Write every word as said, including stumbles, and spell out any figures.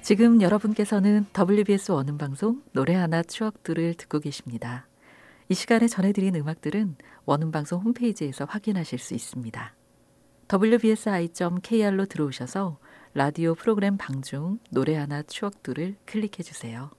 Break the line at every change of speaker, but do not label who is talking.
지금 여러분께서는 더블유비에스 원음방송 노래 하나 추억들을 듣고 계십니다. 이 시간에 전해드린 음악들은 원음방송 홈페이지에서 확인하실 수 있습니다. 더블유비에스아이 닷 케이알로 들어오셔서 라디오 프로그램 방중 노래 하나 추억들을 클릭해 주세요.